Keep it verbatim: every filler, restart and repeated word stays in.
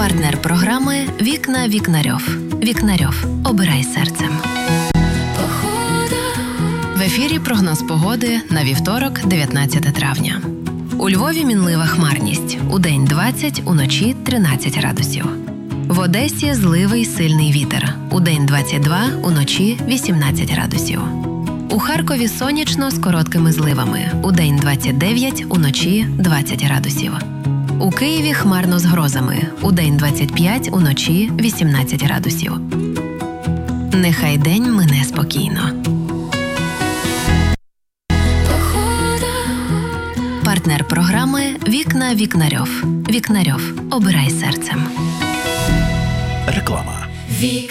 Партнер програми «Вікна Вікнарьов». Вікнарьов. Обирай серцем. В ефірі прогноз погоди на вівторок, дев'ятнадцяте травня. У Львові мінлива хмарність. Удень двадцять, уночі тринадцять градусів. В Одесі зливий сильний вітер. Удень двадцять два, уночі вісімнадцять градусів. У Харкові сонячно з короткими зливами. Удень двадцять дев'ять, уночі двадцять градусів. У Києві хмарно з грозами. Удень двадцять п'ять, уночі вісімнадцять градусів. Нехай день мине спокійно. Партнер програми «Вікна Вікнарьов». Вікнарьов. Обирай серцем. Реклама.